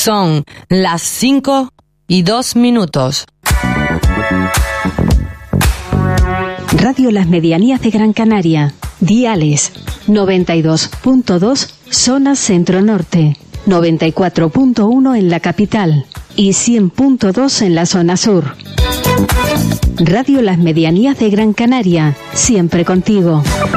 Son las 5:02. Radio Las Medianías de Gran Canaria. Diales 92.2 zona centro-norte, 94.1 en la capital y 100.2 en la zona sur. Radio Las Medianías de Gran Canaria, siempre contigo.